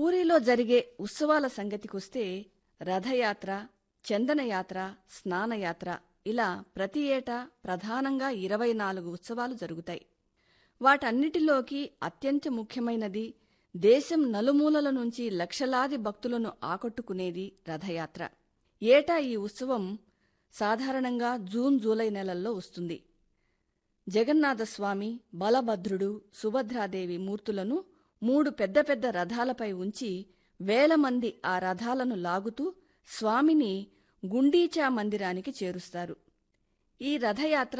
పూరీలో జరిగే ఉత్సవాల సంగతికొస్తే రథయాత్ర, చందనయాత్ర, స్నానయాత్ర ఇలా ప్రతి ఏటా ప్రధానంగా 24 ఉత్సవాలు జరుగుతాయి. వాటన్నిటిలోకి అత్యంత ముఖ్యమైనది, దేశం నలుమూలల నుంచి లక్షలాది భక్తులను ఆకట్టుకునేది రథయాత్ర. ఏటా ఈ ఉత్సవం సాధారణంగా జూన్, జూలై నెలల్లో వస్తుంది. జగన్నాథస్వామి, బలభద్రుడు, సుభద్రాదేవి మూర్తులను 3 పెద్ద పెద్ద రథాలపై ఉంచి వేల మంది ఆ రథాలను లాగుతూ స్వామిని గుండీచా మందిరానికి చేరుస్తారు. ఈ రథయాత్ర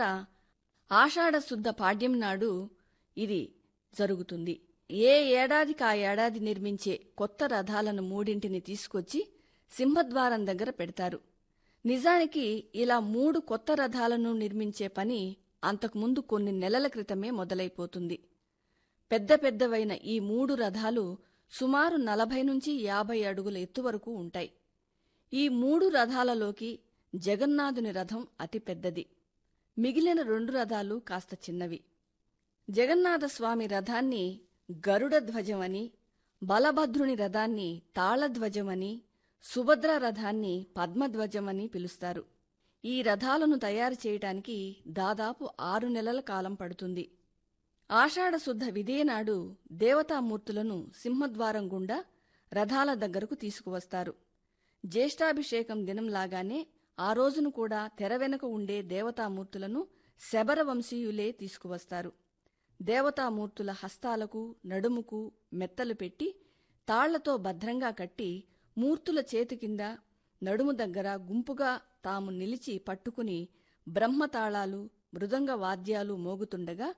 ఆషాఢశుద్ధ పాడ్యం నాడు ఇది జరుగుతుంది. ఏ ఏడాదికి ఆ ఏడాది నిర్మించే కొత్త రథాలను 3 తీసుకొచ్చి సింహద్వారం దగ్గర పెడతారు. నిజానికి ఇలా 3 కొత్త రథాలను నిర్మించే పని అంతకుముందు కొన్ని నెలల క్రితమే మొదలైపోతుంది. పెద్ద పెద్దవైన ఈ 3 రథాలు సుమారు 40 నుంచి 50 అడుగుల ఎత్తు వరకు ఉంటాయి. ఈ 3 రథాలలోకి జగన్నాథుని రథం అతి పెద్దది. మిగిలిన 2 రథాలు కాస్త చిన్నవి. జగన్నాథస్వామి రథాన్ని గరుడ ధ్వజమని, బలభద్రుని రథాన్ని తాళధ్వజమని, సుభద్ర రథాన్ని పద్మధ్వజమని పిలుస్తారు. ఈ రథాలను తయారు చేయటానికి దాదాపు 6 నెలల కాలం పడుతుంది. ఆషాఢశుద్ధ విదేనాడు దేవతామూర్తులను సింహద్వారం గుండా రథాల దగ్గరకు తీసుకువస్తారు. జ్యేష్ఠాభిషేకం దినంలాగానే ఆ రోజును కూడా తెర వెనుక ఉండే దేవతామూర్తులను శబరవంశీయులే తీసుకువస్తారు. దేవతామూర్తుల హస్తాలకు, నడుముకు మెత్తలు పెట్టి తాళ్లతో భద్రంగా కట్టి మూర్తుల చేతి కింద, నడుము దగ్గర గుంపుగా తాము నిలిచి పట్టుకుని బ్రహ్మతాళాలు, మృదంగ వాద్యాలు మోగుతుండగా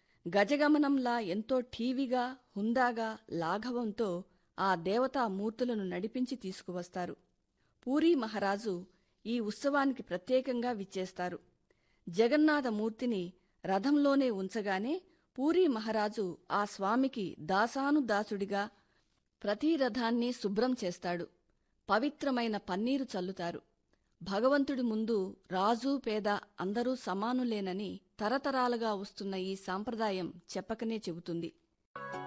గజగమనంలా ఎంతో ఠీవిగా, హుందాగా, లాఘవంతో ఆ దేవతామూర్తులను నడిపించి తీసుకువస్తారు. పూరీ మహారాజు ఈ ఉత్సవానికి ప్రత్యేకంగా విచ్చేస్తారు. జగన్నాథమూర్తిని రథంలోనే ఉంచగానే పూరీ మహారాజు ఆ స్వామికి దాసానుదాసుడిగా ప్రతి రథాన్ని శుభ్రం చేస్తాడు. పవిత్రమైన పన్నీరు చల్లుతారు. భగవంతుడి ముందు రాజు, పేద అందరూ సమానులేనని తరతరాలుగా వస్తున్న ఈ సాంప్రదాయం చెప్పకనే చెబుతుంది.